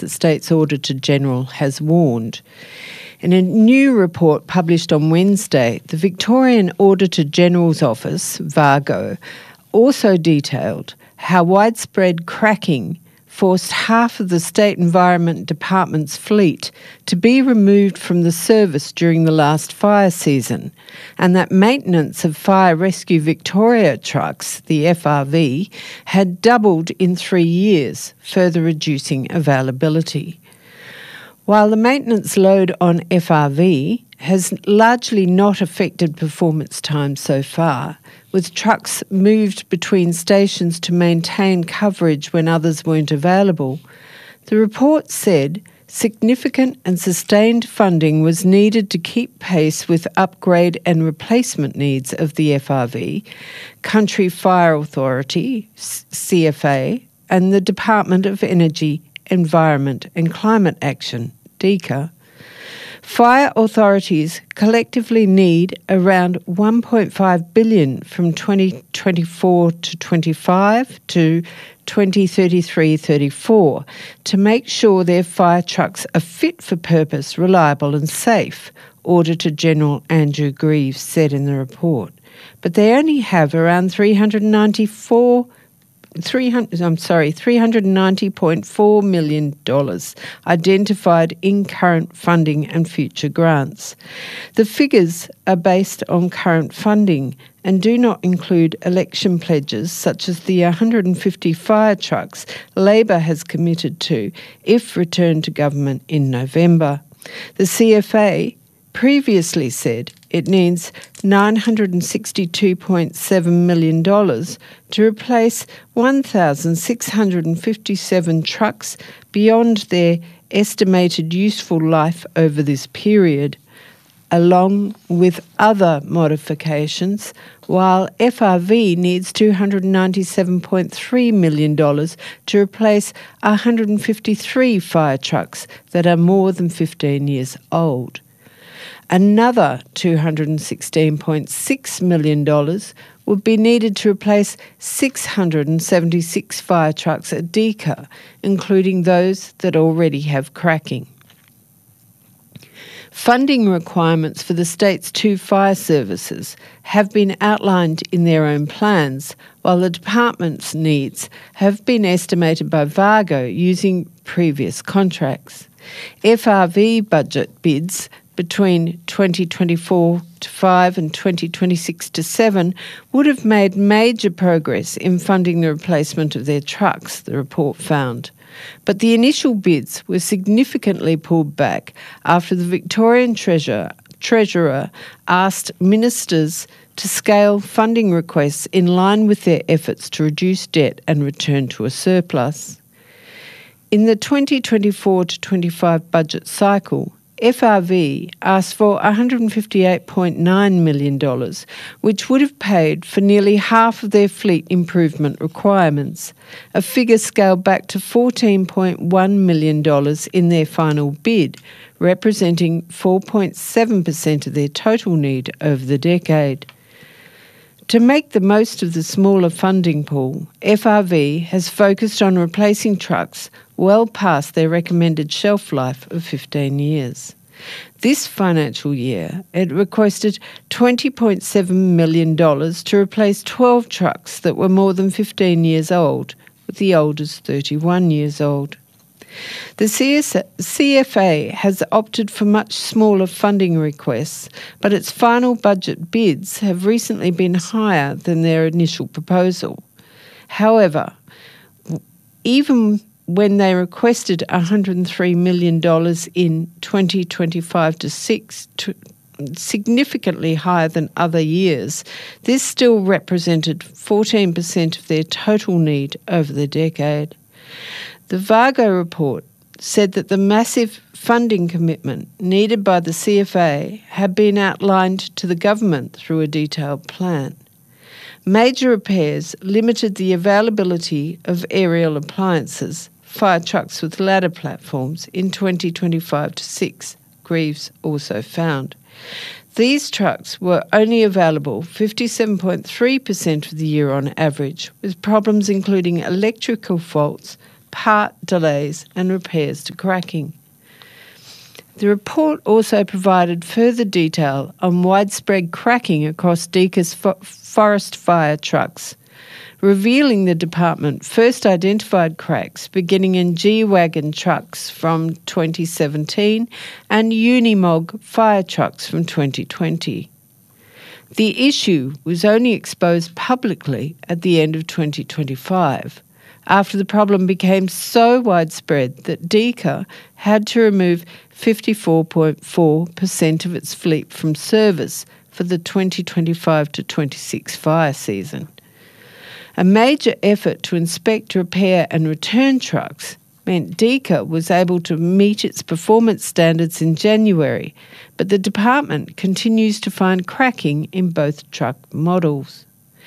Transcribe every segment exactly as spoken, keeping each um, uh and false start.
the State's Auditor-General has warned. In a new report published on Wednesday, the Victorian Auditor-General's Office, VAGO, also detailed how widespread cracking forced half of the State Environment Department's fleet to be removed from the service during the last fire season, and that maintenance of Fire Rescue Victoria trucks, the F R V, had doubled in three years, further reducing availability. While the maintenance load on F R V has largely not affected performance time so far, with trucks moved between stations to maintain coverage when others weren't available, the report said significant and sustained funding was needed to keep pace with upgrade and replacement needs of the F R V, Country Fire Authority, C F A, and the Department of Energy, Environment and Climate Action, DECA. Fire authorities collectively need around one point five billion dollars from twenty twenty-four to twenty-five to twenty thirty-three to thirty-four to make sure their fire trucks are fit for purpose, reliable and safe, Auditor-General Andrew Greaves said in the report. But they only have around three hundred ninety-four three hundred, I'm sorry, three hundred ninety point four million dollars identified in current funding and future grants. The figures are based on current funding and do not include election pledges such as the one hundred fifty fire trucks Labor has committed to if returned to government in November. The C F A previously said it needs nine hundred sixty-two point seven million dollars to replace one thousand six hundred fifty-seven trucks beyond their estimated useful life over this period, along with other modifications, while F R V needs two hundred ninety-seven point three million dollars to replace one hundred fifty-three fire trucks that are more than fifteen years old. Another two hundred sixteen point six million dollars would be needed to replace six hundred seventy-six fire trucks at DECA, including those that already have cracking. Funding requirements for the state's two fire services have been outlined in their own plans, while the department's needs have been estimated by VAGO using previous contracts. F R V budget bids between twenty twenty-four to five and twenty twenty-six to seven would have made major progress in funding the replacement of their trucks, the report found. But the initial bids were significantly pulled back after the Victorian Treasurer, Treasurer asked ministers to scale funding requests in line with their efforts to reduce debt and return to a surplus. In the twenty twenty-four to twenty-five budget cycle, F R V asked for one hundred fifty-eight point nine million dollars, which would have paid for nearly half of their fleet improvement requirements, a figure scaled back to fourteen point one million dollars in their final bid, representing four point seven percent of their total need over the decade. To make the most of the smaller funding pool, F R V has focused on replacing trucks well past their recommended shelf life of fifteen years. This financial year, it requested twenty point seven million dollars to replace twelve trucks that were more than fifteen years old, with the oldest thirty-one years old. The C F A has opted for much smaller funding requests, but its final budget bids have recently been higher than their initial proposal. However, even when they requested one hundred three million dollars in twenty twenty-five to six, significantly higher than other years, this still represented fourteen percent of their total need over the decade. The VAGO report said that the massive funding commitment needed by the C F A had been outlined to the government through a detailed plan. Major repairs limited the availability of aerial appliances, fire trucks with ladder platforms, in twenty twenty-five to six, Greaves also found. These trucks were only available fifty-seven point three percent of the year on average, with problems including electrical faults, part delays and repairs to cracking. The report also provided further detail on widespread cracking across Deaca's fo- forest fire trucks, revealing the department first identified cracks beginning in G-Wagon trucks from twenty seventeen and Unimog fire trucks from twenty twenty. The issue was only exposed publicly at the end of twenty twenty-five, after the problem became so widespread that Deaca had to remove fifty-four point four percent of its fleet from service for the twenty twenty-five to twenty-six fire season. A major effort to inspect, repair and return trucks meant Deaca was able to meet its performance standards in January, but the department continues to find cracking in both truck models.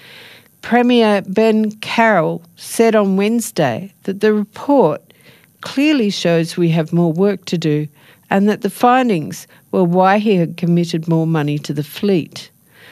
Premier Ben Carroll said on Wednesday that the report clearly shows we have more work to do and that the findings were why he had committed more money to the fleet.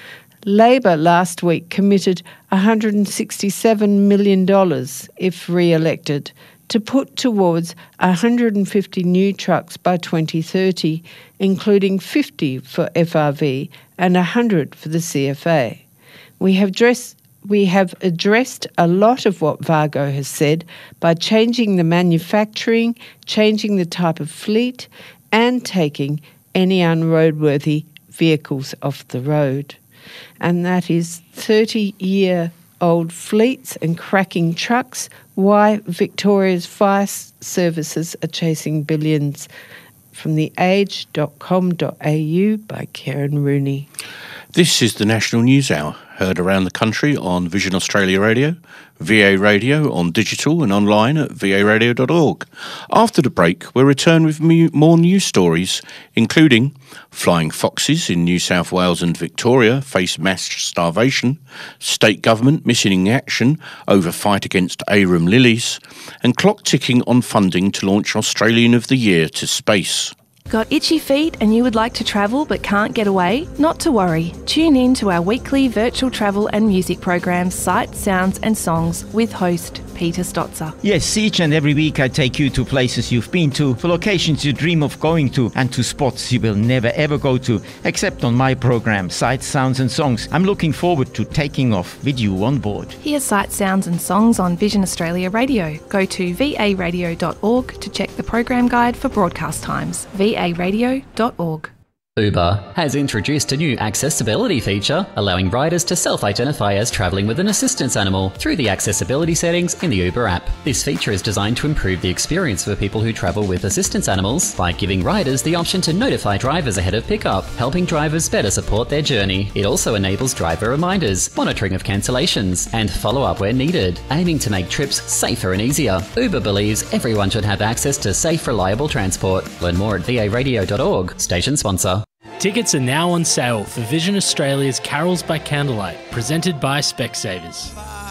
Labor last week committed one hundred sixty-seven million dollars, if re-elected, to put towards one hundred fifty new trucks by twenty thirty, including fifty for F R V and one hundred for the C F A. We have dressed We have addressed a lot of what Vargo has said by changing the manufacturing, changing the type of fleet, and taking any unroadworthy vehicles off the road. And that is thirty-year-old fleets and cracking trucks, why Victoria's fire services are chasing billions. From the age dot com dot a u by Karen Rooney. This is the National News Hour, heard around the country on Vision Australia Radio, V A Radio on digital and online at v a radio dot org. After the break, we'll return with more news stories, including flying foxes in New South Wales and Victoria face mass starvation, state government missing in action over fight against arum lilies, and clock ticking on funding to launch Australian of the Year to space. Got itchy feet and you would like to travel but can't get away? Not to worry. Tune in to our weekly virtual travel and music program, Sights, Sounds and Songs, with host Peter Stotzer. Yes, each and every week I take you to places you've been to, for locations you dream of going to, and to spots you will never ever go to, except on my program, Sights, Sounds and Songs. I'm looking forward to taking off with you on board. Hear Sights, Sounds and Songs on Vision Australia Radio. Go to v a radio dot org to check the program guide for broadcast times. v a radio dot org. Uber has introduced a new accessibility feature, allowing riders to self-identify as travelling with an assistance animal through the accessibility settings in the Uber app. This feature is designed to improve the experience for people who travel with assistance animals by giving riders the option to notify drivers ahead of pickup, helping drivers better support their journey. It also enables driver reminders, monitoring of cancellations, and follow-up where needed, aiming to make trips safer and easier. Uber believes everyone should have access to safe, reliable transport. Learn more at v a radio dot org. Station sponsor. Tickets are now on sale for Vision Australia's Carols by Candlelight, presented by Specsavers.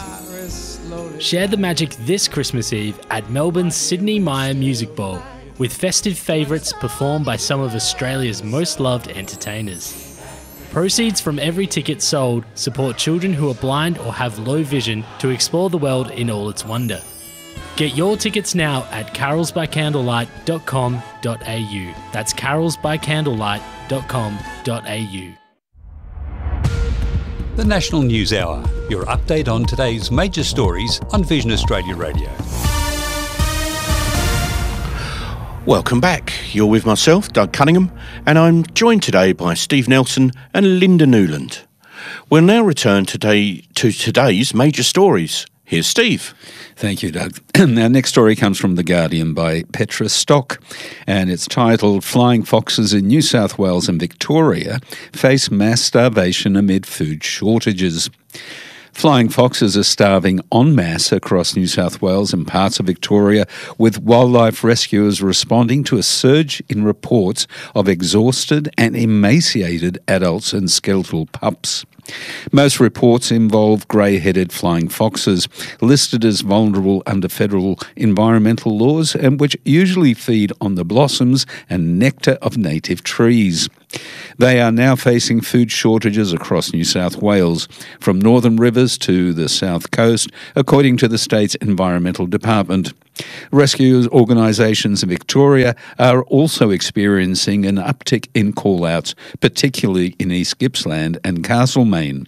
Share the magic this Christmas Eve at Melbourne's Sydney Myer Music Bowl, with festive favourites performed by some of Australia's most loved entertainers. Proceeds from every ticket sold support children who are blind or have low vision to explore the world in all its wonder. Get your tickets now at carols by candlelight dot com dot a u. That's carols by candlelight dot com dot a u. The National News Hour, your update on today's major stories on Vision Australia Radio. Welcome back. You're with myself, Doug Cunningham, and I'm joined today by Steve Nelson and Linda Newland. We'll now return today to today's major stories. Here's Steve. Thank you, Doug. Our next story comes from The Guardian by Petra Stock, and it's titled Flying Foxes in New South Wales and Victoria Face Mass Starvation Amid Food Shortages. Flying foxes are starving en masse across New South Wales and parts of Victoria, with wildlife rescuers responding to a surge in reports of exhausted and emaciated adults and skeletal pups. Most reports involve grey-headed flying foxes, listed as vulnerable under federal environmental laws and which usually feed on the blossoms and nectar of native trees. They are now facing food shortages across New South Wales, from northern rivers to the south coast, according to the state's Environmental Department. Rescue organisations in Victoria are also experiencing an uptick in call-outs, particularly in East Gippsland and Castlemaine.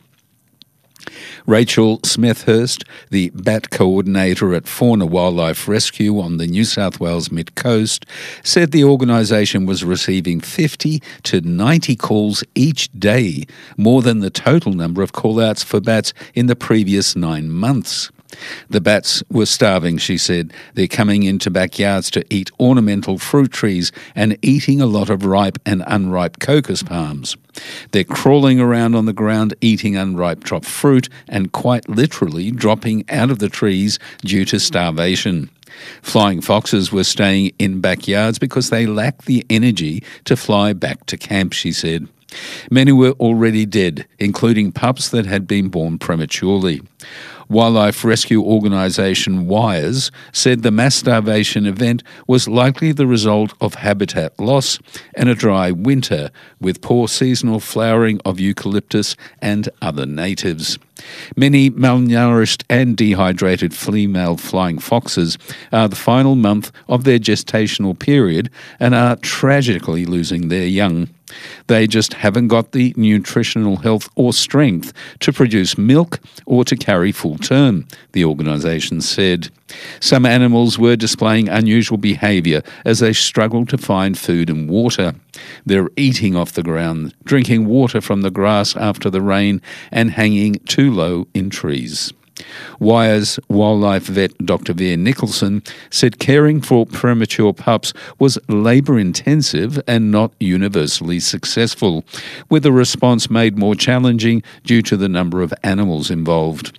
Rachel Smethurst, the bat coordinator at Fauna Wildlife Rescue on the New South Wales mid-coast, said the organisation was receiving fifty to ninety calls each day, more than the total number of call-outs for bats in the previous nine months. The bats were starving, she said. They're coming into backyards to eat ornamental fruit trees and eating a lot of ripe and unripe cocos palms. They're crawling around on the ground eating unripe drop fruit and quite literally dropping out of the trees due to starvation. Flying foxes were staying in backyards because they lacked the energy to fly back to camp, she said. Many were already dead, including pups that had been born prematurely. Wildlife rescue organisation WIRES said the mass starvation event was likely the result of habitat loss and a dry winter, with poor seasonal flowering of eucalyptus and other natives. Many malnourished and dehydrated female flying foxes are the final month of their gestational period and are tragically losing their young. They just haven't got the nutritional health or strength to produce milk or to carry full term, the organisation said. Some animals were displaying unusual behaviour as they struggled to find food and water. They're eating off the ground, drinking water from the grass after the rain, and hanging too low in trees. WIRES wildlife vet Doctor Veer Nicholson said caring for premature pups was labour-intensive and not universally successful, with the response made more challenging due to the number of animals involved.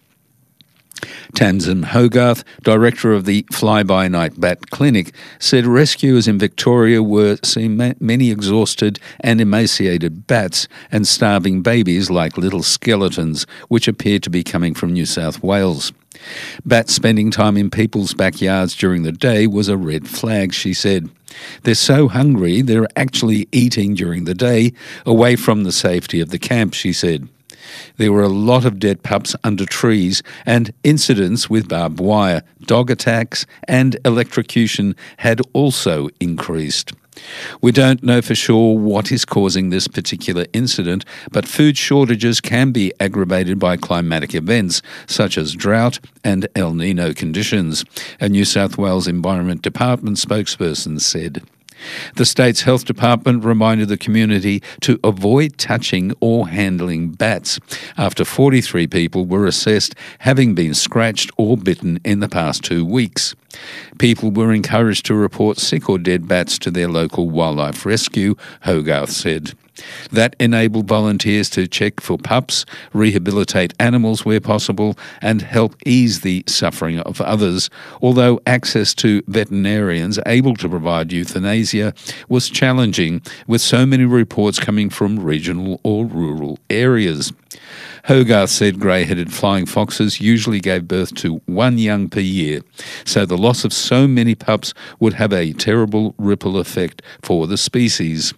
Tamsin Hogarth, director of the Fly-by-Night Bat Clinic, said rescuers in Victoria were seeing ma- many exhausted and emaciated bats and starving babies like little skeletons, which appeared to be coming from New South Wales. Bats spending time in people's backyards during the day was a red flag, she said. They're so hungry they're actually eating during the day, away from the safety of the camp, she said. There were a lot of dead pups under trees, and incidents with barbed wire, dog attacks and electrocution had also increased. We don't know for sure what is causing this particular incident, but food shortages can be aggravated by climatic events such as drought and El Nino conditions, a New South Wales Environment Department spokesperson said. The state's health department reminded the community to avoid touching or handling bats after forty-three people were assessed having been scratched or bitten in the past two weeks. People were encouraged to report sick or dead bats to their local wildlife rescue, Hogarth said. That enabled volunteers to check for pups, rehabilitate animals where possible, and help ease the suffering of others, although access to veterinarians able to provide euthanasia was challenging, with so many reports coming from regional or rural areas. Hogarth said grey-headed flying foxes usually gave birth to one young per year, so the loss of so many pups would have a terrible ripple effect for the species.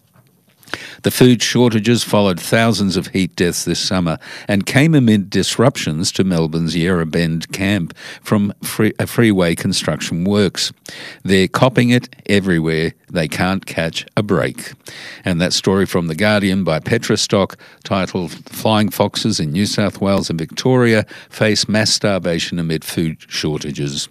The food shortages followed thousands of heat deaths this summer and came amid disruptions to Melbourne's Yarra Bend camp from free, uh, freeway construction works. They're copping it everywhere. They can't catch a break. And that story from The Guardian by Petra Stock, titled Flying Foxes in New South Wales and Victoria Face Mass Starvation Amid Food Shortages.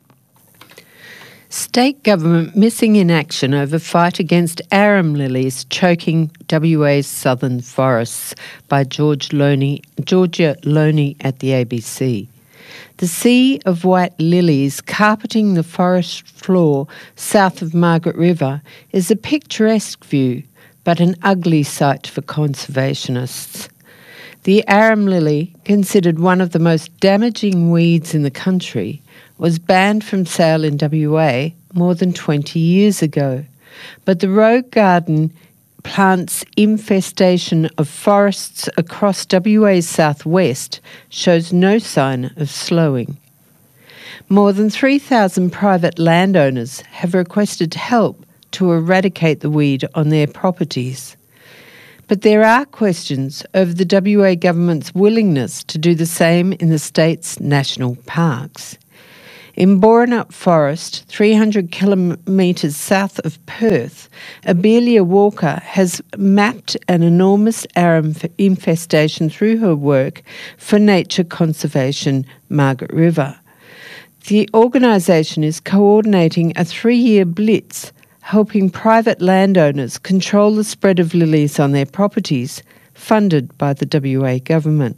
State government missing in action over fight against arum lilies choking W A's southern forests by George Loney, Georgia Loney at the A B C. The sea of white lilies carpeting the forest floor south of Margaret River is a picturesque view, but an ugly sight for conservationists. The arum lily, considered one of the most damaging weeds in the country, was banned from sale in W A more than twenty years ago. But the Rogue Garden plant's infestation of forests across W A's southwest shows no sign of slowing. More than three thousand private landowners have requested help to eradicate the weed on their properties. But there are questions over the W A government's willingness to do the same in the state's national parks. In Borenup Forest, three hundred kilometres south of Perth, Abelia Walker has mapped an enormous arum infestation through her work for nature conservation Margaret River. The organisation is coordinating a three-year blitz helping private landowners control the spread of lilies on their properties, funded by the W A government.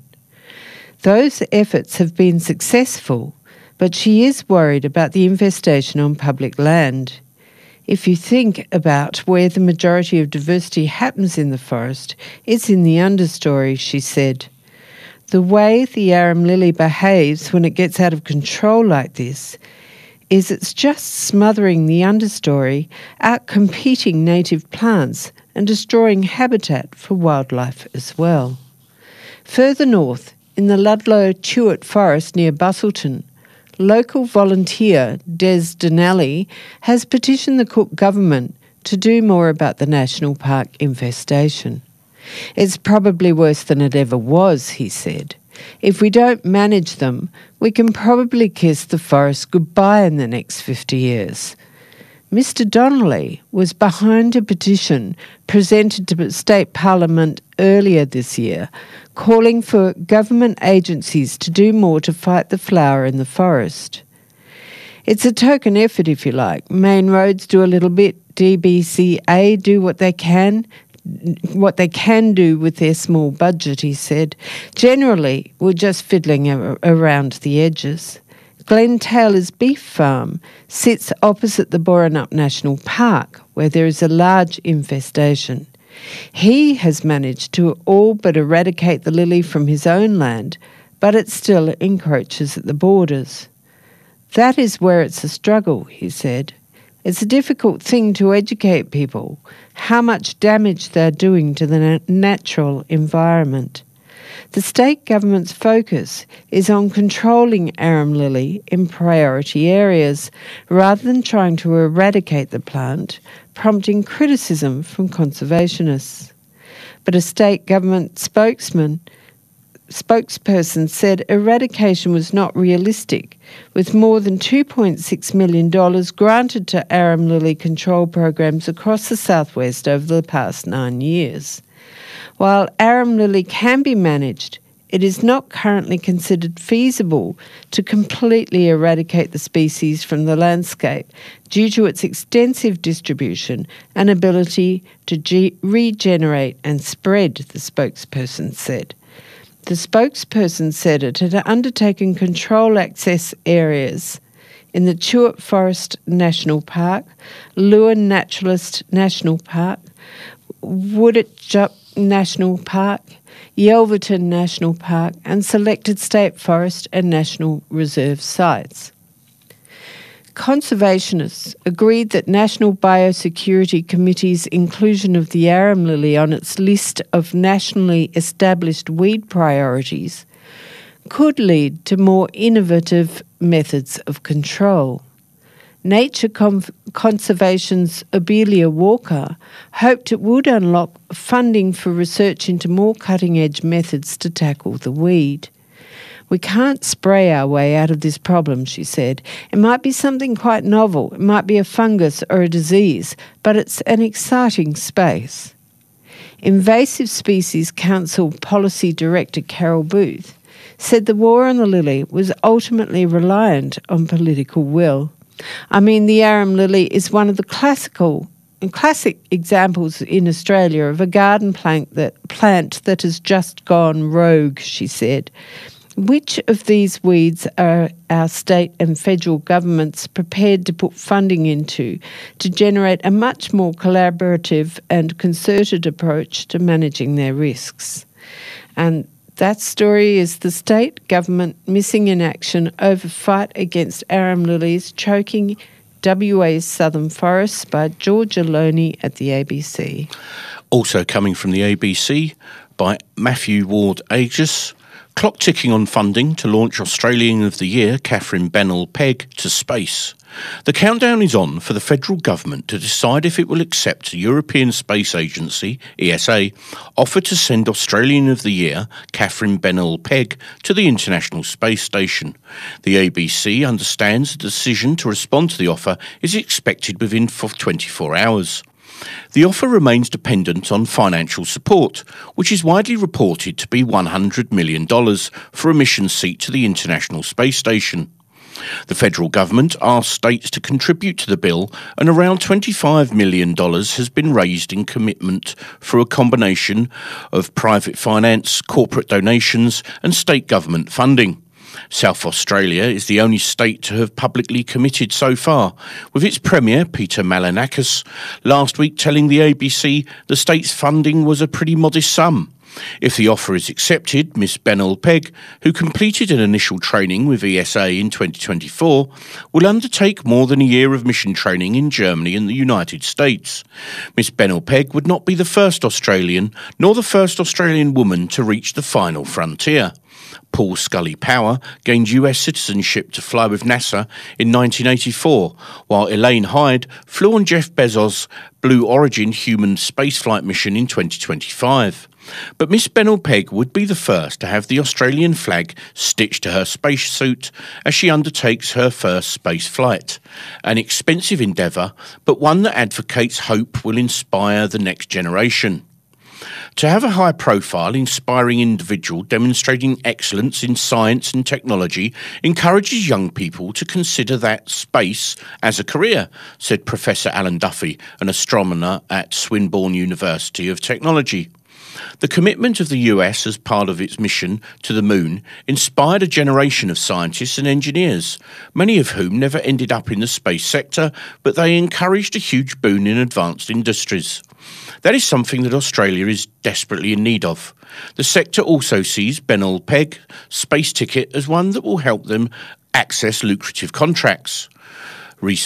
Those efforts have been successful, but she is worried about the infestation on public land. If you think about where the majority of diversity happens in the forest, it's in the understory, she said. The way the arum lily behaves when it gets out of control like this is it's just smothering the understory, outcompeting native plants and destroying habitat for wildlife as well. Further north, in the Ludlow Chewett Forest near Busselton, local volunteer Des Donnelly has petitioned the Cook government to do more about the national park infestation. It's probably worse than it ever was, he said. If we don't manage them, we can probably kiss the forest goodbye in the next fifty years. Mister Donnelly was behind a petition presented to State Parliament earlier this year, calling for government agencies to do more to fight the flower in the forest. It's a token effort, if you like. Main roads do a little bit, D B C A do what they can, what they can do with their small budget, he said. Generally, we're just fiddling ar- around the edges. Glenn Taylor's beef farm sits opposite the Borenup National Park, where there is a large infestation. He has managed to all but eradicate the lily from his own land, but it still encroaches at the borders. That is where it's a struggle, he said. It's a difficult thing to educate people how much damage they're doing to the na- natural environment. The state government's focus is on controlling arum lily in priority areas rather than trying to eradicate the plant, prompting criticism from conservationists. But a state government spokesman spokesperson said eradication was not realistic, with more than two point six million dollars granted to arum lily control programs across the southwest over the past nine years. While arum lily can be managed, it is not currently considered feasible to completely eradicate the species from the landscape due to its extensive distribution and ability to ge- regenerate and spread, the spokesperson said. The spokesperson said it had undertaken control access areas in the Chewett Forest National Park, Lewin Naturalist National Park, Wooditjup National Park, Yelverton National Park, and selected state forest and national reserve sites. Conservationists agreed that National Biosecurity Committee's inclusion of the arum lily on its list of nationally established weed priorities could lead to more innovative methods of control. Nature Con- Conservation's Abelia Walker hoped it would unlock funding for research into more cutting-edge methods to tackle the weed. We can't spray our way out of this problem, she said. It might be something quite novel. It might be a fungus or a disease, but it's an exciting space. Invasive Species Council Policy Director Carol Booth said the war on the lily was ultimately reliant on political will. I mean, the arum lily is one of the classical classic examples in Australia of a garden plant that, plant that has just gone rogue, she said. Which of these weeds are our state and federal governments prepared to put funding into to generate a much more collaborative and concerted approach to managing their risks? And that story is the state government missing in action over fight against arum lilies choking W A's southern forests by Georgia Loney at the A B C. Also coming from the A B C by Matthew Ward Aegis. Clock ticking on funding to launch Australian of the Year Catherine Bennell Pegg to space. The countdown is on for the federal government to decide if it will accept the European Space Agency, E S A, offer to send Australian of the Year, Catherine Bennell-Pegg, to the International Space Station. The A B C understands the decision to respond to the offer is expected within twenty-four hours. The offer remains dependent on financial support, which is widely reported to be one hundred million dollars for a mission seat to the International Space Station. The federal government asked states to contribute to the bill, and around twenty-five million dollars has been raised in commitment through a combination of private finance, corporate donations and state government funding. South Australia is the only state to have publicly committed so far, with its Premier, Peter Malinakis, last week telling the A B C the state's funding was a pretty modest sum. If the offer is accepted, Miss Bennell-Pegg, who completed an initial training with E S A in twenty twenty-four, will undertake more than a year of mission training in Germany and the United States. Miss Bennell-Pegg would not be the first Australian, nor the first Australian woman to reach the final frontier. Paul Scully Power gained U S citizenship to fly with NASA in nineteen eighty-four, while Elaine Hyde flew on Jeff Bezos' Blue Origin human spaceflight mission in twenty twenty-five. But Miss Bennell-Pegg would be the first to have the Australian flag stitched to her spacesuit as she undertakes her first space flight. An expensive endeavour, but one that advocates hope will inspire the next generation. To have a high-profile, inspiring individual demonstrating excellence in science and technology encourages young people to consider that space as a career, said Professor Alan Duffy, an astronomer at Swinburne University of Technology. The commitment of the U S as part of its mission to the moon inspired a generation of scientists and engineers, many of whom never ended up in the space sector, but they encouraged a huge boon in advanced industries. That is something that Australia is desperately in need of. The sector also sees Bennell-Pegg space ticket as one that will help them access lucrative contracts. Rhys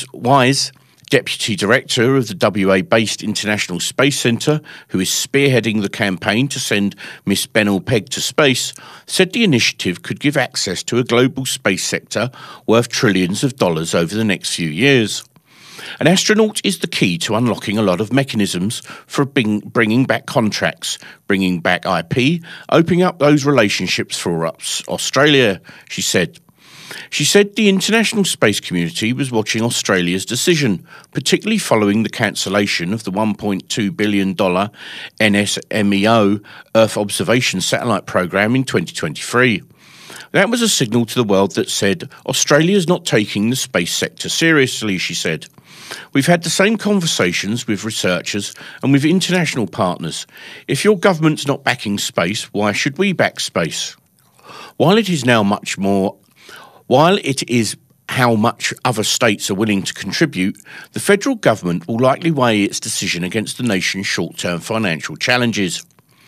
Wise, Deputy Director of the W A-based International Space Centre, who is spearheading the campaign to send Miss Bennell-Pegg to space, said the initiative could give access to a global space sector worth trillions of dollars over the next few years. An astronaut is the key to unlocking a lot of mechanisms for bringing back contracts, bringing back I P, opening up those relationships for us, Australia, she said. She said the international space community was watching Australia's decision, particularly following the cancellation of the one point two billion dollars N S M E O Earth Observation Satellite Program in twenty twenty-three. That was a signal to the world that said Australia is not taking the space sector seriously, she said. We've had the same conversations with researchers and with international partners. If your government's not backing space, why should we back space? While it is now much more While it is how much other states are willing to contribute, the federal government will likely weigh its decision against the nation's short-term financial challenges.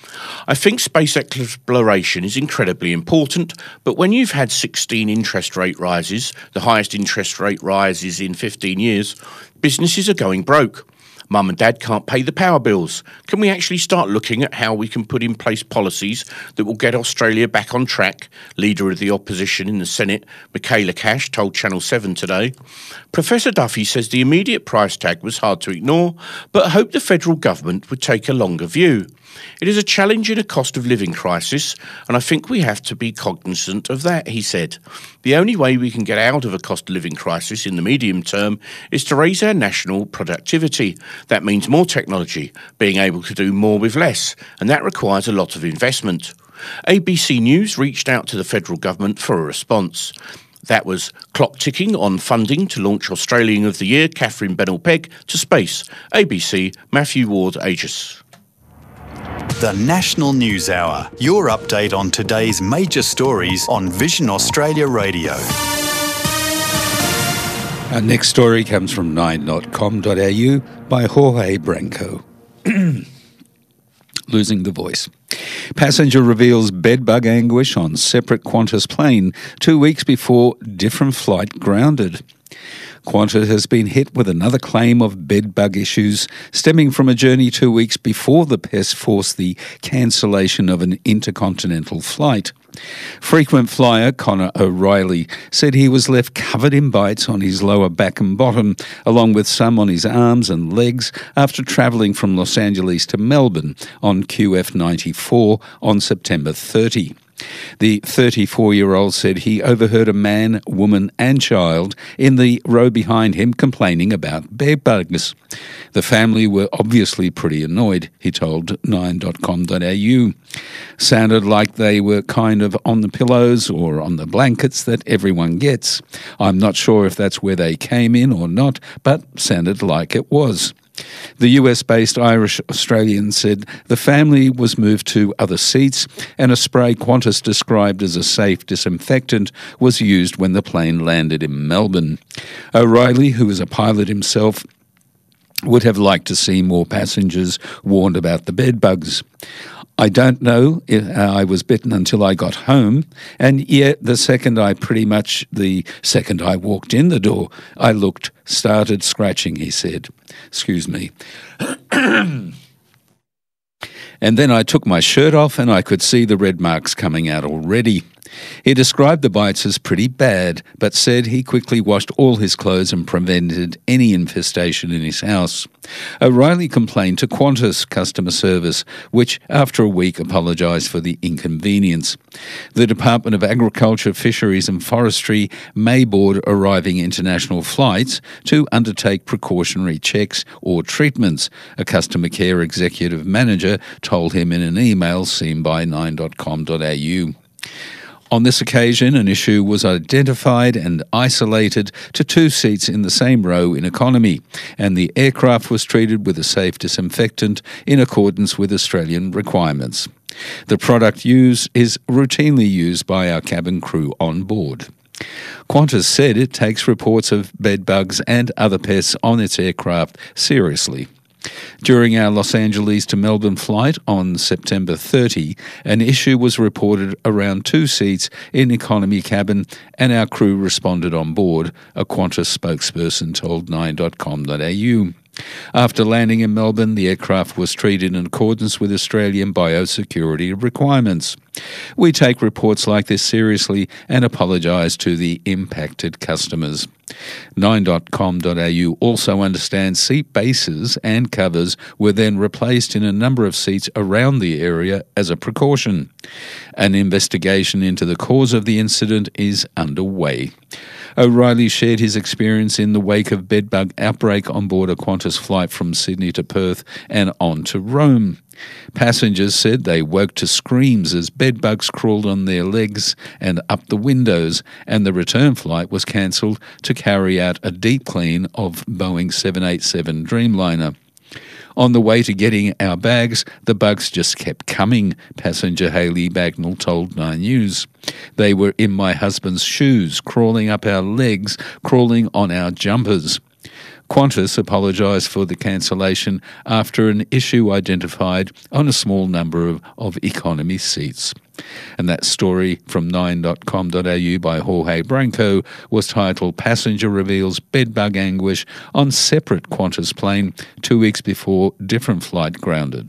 I think space exploration is incredibly important, but when you've had sixteen interest rate rises, the highest interest rate rises in fifteen years, businesses are going broke. Mum and Dad can't pay the power bills. Can we actually start looking at how we can put in place policies that will get Australia back on track? Leader of the opposition in the Senate, Michaela Cash, told Channel seven today. Professor Duffy says the immediate price tag was hard to ignore, but hoped the federal government would take a longer view. It is a challenge in a cost of living crisis, and I think we have to be cognizant of that, he said. The only way we can get out of a cost of living crisis in the medium term is to raise our national productivity. That means more technology, being able to do more with less, and that requires a lot of investment. A B C News reached out to the federal government for a response. That was clock ticking on funding to launch Australian of the Year, Catherine Bennell-Pegg, to space. A B C, Matthew Ward, Aegis. The National News Hour, your update on today's major stories on Vision Australia Radio. Our next story comes from nine dot com dot a u by Jorge Branco. Losing the voice. Passenger reveals bedbug anguish on separate Qantas plane two weeks before different flight grounded. Qantas has been hit with another claim of bedbug issues stemming from a journey two weeks before the pest forced the cancellation of an intercontinental flight. Frequent flyer Connor O'Reilly said he was left covered in bites on his lower back and bottom, along with some on his arms and legs after travelling from Los Angeles to Melbourne on Q F ninety-four on September thirtieth. The thirty-four-year-old said he overheard a man, woman and child in the row behind him complaining about bed bugs. The family were obviously pretty annoyed, he told nine dot com dot a u. Sounded like they were kind of on the pillows or on the blankets that everyone gets. I'm not sure if that's where they came in or not, but sounded like it was. The U S-based Irish Australian said the family was moved to other seats and a spray Qantas described as a safe disinfectant was used when the plane landed in Melbourne. O'Reilly, who is a pilot himself, would have liked to see more passengers warned about the bed bugs. I don't know if I was bitten until I got home, and yet the second I pretty much, the second I walked in the door, I looked, started scratching, he said. Excuse me. And then I took my shirt off and I could see the red marks coming out already. He described the bites as pretty bad, but said he quickly washed all his clothes and prevented any infestation in his house. O'Reilly complained to Qantas customer service, which after a week apologised for the inconvenience. The Department of Agriculture, Fisheries and Forestry may board arriving international flights to undertake precautionary checks or treatments, a customer care executive manager told him in an email seen by nine dot com dot a u. On this occasion, an issue was identified and isolated to two seats in the same row in economy, and the aircraft was treated with a safe disinfectant in accordance with Australian requirements. The product used is routinely used by our cabin crew on board. Qantas said it takes reports of bed bugs and other pests on its aircraft seriously. During our Los Angeles to Melbourne flight on September thirtieth, an issue was reported around two seats in economy cabin and our crew responded on board, a Qantas spokesperson told nine dot com dot a u. After landing in Melbourne, the aircraft was treated in accordance with Australian biosecurity requirements. We take reports like this seriously and apologise to the impacted customers. nine dot com dot a u also understands seat bases and covers were then replaced in a number of seats around the area as a precaution. An investigation into the cause of the incident is underway. O'Reilly shared his experience in the wake of bedbug outbreak on board a Qantas flight from Sydney to Perth and on to Rome. Passengers said they woke to screams as bedbugs crawled on their legs and up the windows, and the return flight was cancelled to carry out a deep clean of Boeing seven eighty-seven Dreamliner. On the way to getting our bags, the bugs just kept coming, passenger Hayley Bagnall told Nine News. They were in my husband's shoes, crawling up our legs, crawling on our jumpers. Qantas apologised for the cancellation after an issue identified on a small number of, of economy seats. And that story from nine dot com dot a u by Jorge Branco was titled Passenger Reveals Bedbug Anguish on Separate Qantas Plane Two Weeks Before Different Flight Grounded.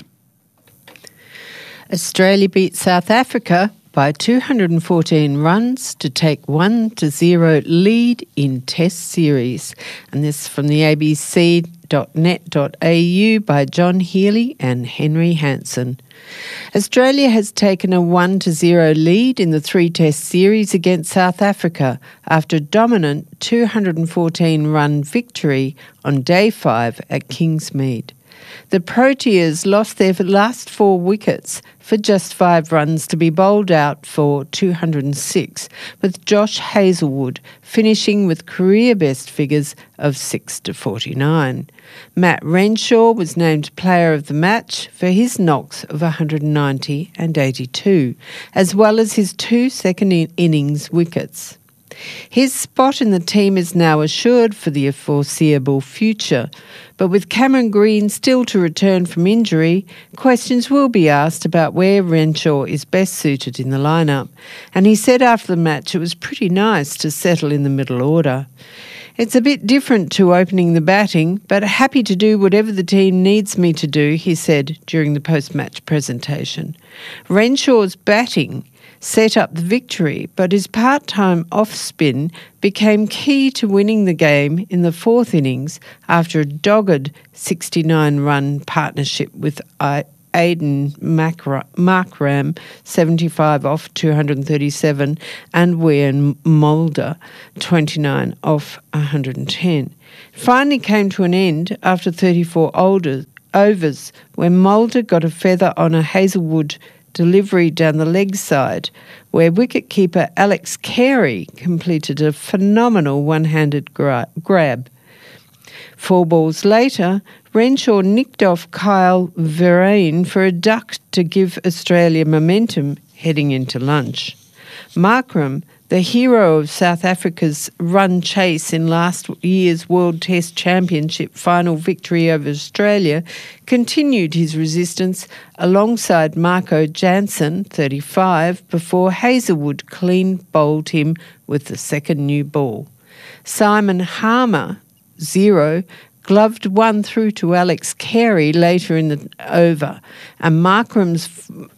Australia beat South Africa by two hundred fourteen runs to take one to zero lead in Test Series. And this from the a b c dot net dot a u by John Healy and Henry Hansen. Australia has taken a one to zero lead in the three-test series against South Africa after a dominant two hundred fourteen run victory on day five at Kingsmead. The Proteas lost their last four wickets for just five runs to be bowled out for two hundred six, with Josh Hazlewood finishing with career best figures of six to forty-nine. Matt Renshaw was named player of the match for his knocks of one hundred ninety and eighty-two, as well as his two second in- innings wickets. His spot in the team is now assured for the foreseeable future, but with Cameron Green still to return from injury, questions will be asked about where Renshaw is best suited in the lineup, and he said after the match it was pretty nice to settle in the middle order. It's a bit different to opening the batting, but happy to do whatever the team needs me to do, he said during the post-match presentation. Renshaw's batting set up the victory, but his part-time off-spin became key to winning the game in the fourth innings after a dogged sixty-nine-run partnership with Aidan Markram, seventy-five off two hundred thirty-seven, and Wayne Mulder, twenty-nine off one hundred ten. It finally came to an end after thirty-four overs when Mulder got a feather on a Hazelwood delivery down the leg side, where wicketkeeper Alex Carey completed a phenomenal one-handed gra- grab. Four balls later, Renshaw nicked off Kyle Verreynne for a duck to give Australia momentum heading into lunch. Markram, the hero of South Africa's run chase in last year's World Test Championship final victory over Australia, continued his resistance alongside Marco Jansen, thirty-five, before Hazelwood clean bowled him with the second new ball. Simon Harmer, zero, gloved one through to Alex Carey later in the over, and Markram's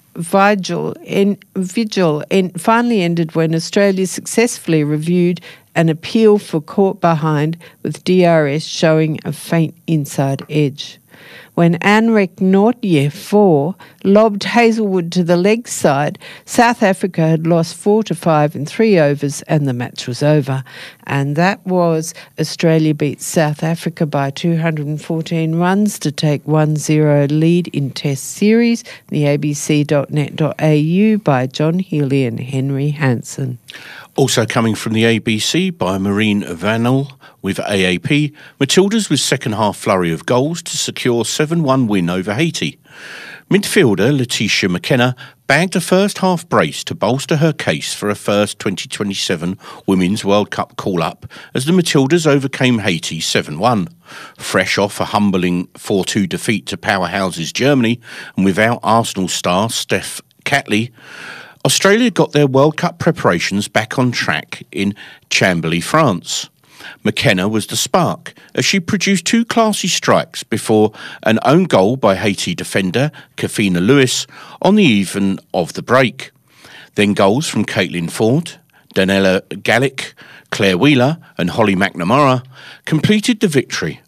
vigil, en, vigil en, finally ended when Australia successfully reviewed an appeal for caught behind, with D R S showing a faint inside edge. When Anrek Nortje, four, lobbed Hazelwood to the leg side, South Africa had lost four to five in three overs and the match was over. And that was Australia beat South Africa by two hundred fourteen runs to take one zero lead in Test Series. The A B C dot net dot A U by John Healy and Henry Hansen. Also coming from the A B C by Maureen Vanel with A A P, Matildas with second half flurry of goals to secure seven one win over Haiti. Midfielder Letitia McKenna bagged a first half brace to bolster her case for a first twenty twenty-seven Women's World Cup call-up as the Matildas overcame Haiti seven one. Fresh off a humbling four two defeat to powerhouses Germany and without Arsenal star Steph Catley, Australia got their World Cup preparations back on track in Chambly, France. McKenna was the spark as she produced two classy strikes before an own goal by Haiti defender Kafina Lewis on the even of the break. Then goals from Caitlin Ford, Daniela Gallick, Claire Wheeler and Holly McNamara completed the victory.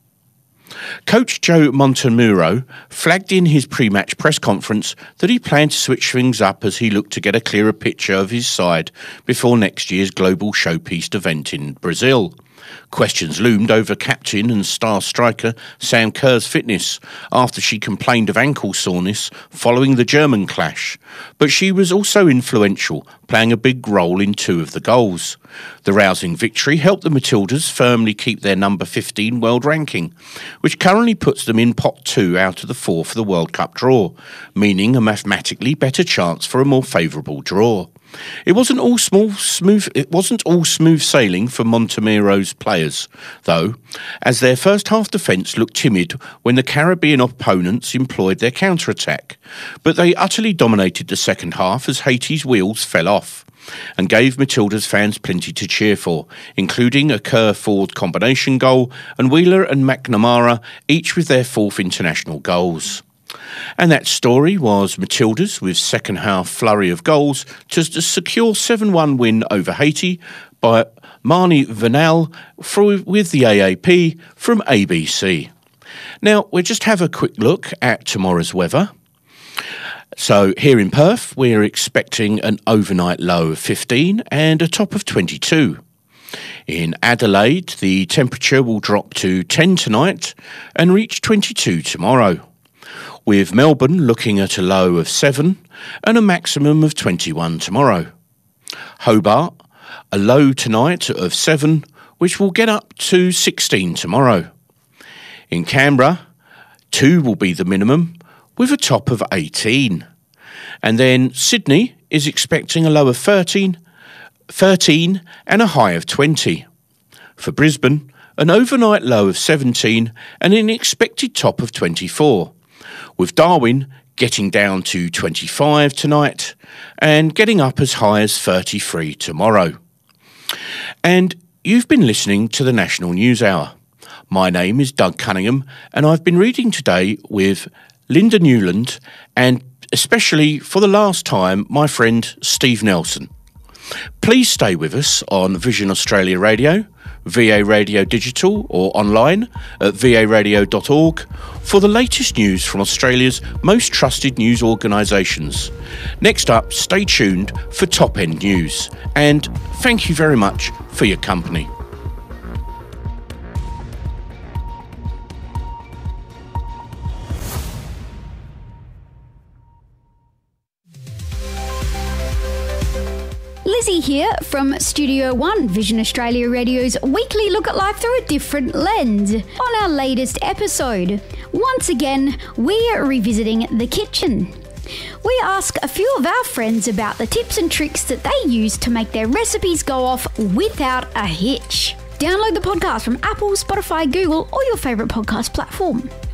Coach Joe Montemuro flagged in his pre-match press conference that he planned to switch things up as he looked to get a clearer picture of his side before next year's global showpiece event in Brazil. Questions loomed over captain and star striker Sam Kerr's fitness after she complained of ankle soreness following the German clash, but she was also influential, playing a big role in two of the goals. The rousing victory helped the Matildas firmly keep their number fifteen world ranking, which currently puts them in pot two out of the four for the World Cup draw, meaning a mathematically better chance for a more favourable draw. It wasn't all small, smooth. It wasn't all smooth sailing for Montemiro's players, though, as their first half defence looked timid when the Caribbean opponents employed their counter-attack. But they utterly dominated the second half as Haiti's wheels fell off, and gave Matildas fans plenty to cheer for, including a Kerr-Ford combination goal and Wheeler and McNamara each with their fourth international goals. And that story was Matildas with second half flurry of goals to the secure seven one win over Haiti by Marnie Vanel with the A A P from A B C. Now, we'll just have a quick look at tomorrow's weather. So here in Perth, we're expecting an overnight low of fifteen and a top of twenty-two. In Adelaide, the temperature will drop to ten tonight and reach twenty-two tomorrow, with Melbourne looking at a low of seven and a maximum of twenty-one tomorrow. Hobart, a low tonight of seven, which will get up to sixteen tomorrow. In Canberra, two will be the minimum, with a top of eighteen. And then Sydney is expecting a low of thirteen, thirteen and a high of twenty. For Brisbane, an overnight low of seventeen and an expected top of twenty-four, with Darwin getting down to twenty-five tonight and getting up as high as thirty-three tomorrow. And you've been listening to the National News Hour. My name is Doug Cunningham and I've been reading today with Linda Newland and especially for the last time, my friend Steve Nelson. Please stay with us on Vision Australia Radio, V A Radio Digital or online at v a radio dot org for the latest news from Australia's most trusted news organisations. Next up, stay tuned for Top End News, and thank you very much for your company. Lizzie here from Studio One, Vision Australia Radio's weekly look at life through a different lens. On our latest episode, once again, we're revisiting the kitchen. We ask a few of our friends about the tips and tricks that they use to make their recipes go off without a hitch. Download the podcast from Apple, Spotify, Google, or your favourite podcast platform.